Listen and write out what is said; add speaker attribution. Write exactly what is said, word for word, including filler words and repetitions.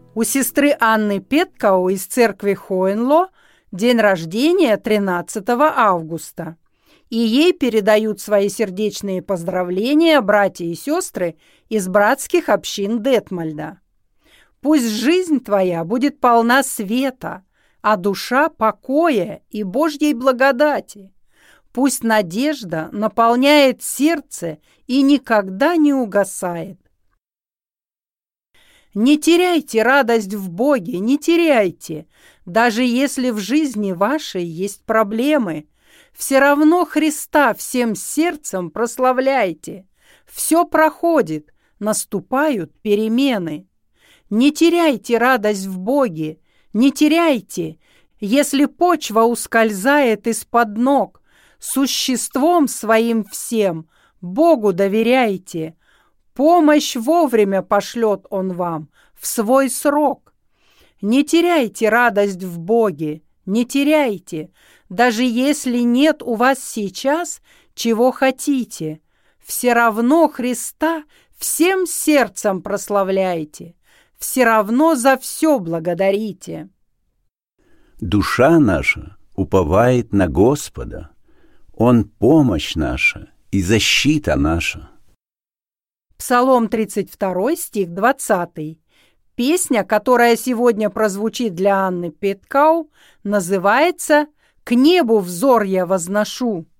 Speaker 1: У сестры Анны Петкау из церкви Хоенло день рождения тринадцатого августа, и ей передают свои сердечные поздравления братья и сестры из братских общин Детмольда. Пусть жизнь твоя будет полна света, а душа покоя и Божьей благодати. Пусть надежда наполняет сердце и никогда не угасает. Не теряйте радость в Боге, не теряйте, даже если в жизни вашей есть проблемы. Все равно Христа всем сердцем прославляйте. Все проходит, наступают перемены. Не теряйте радость в Боге, не теряйте, если почва ускользает из-под ног. Существом своим всем Богу доверяйте. Помощь вовремя пошлет Он вам в свой срок. Не теряйте радость в Боге, не теряйте, даже если нет у вас сейчас чего хотите. Все равно Христа всем сердцем прославляйте, все равно за все благодарите.
Speaker 2: Душа наша уповает на Господа, Он помощь наша и защита наша.
Speaker 1: Псалом тридцать два, стих двадцатый. Песня, которая сегодня прозвучит для Анны Петкау, называется «К небу взор я возношу».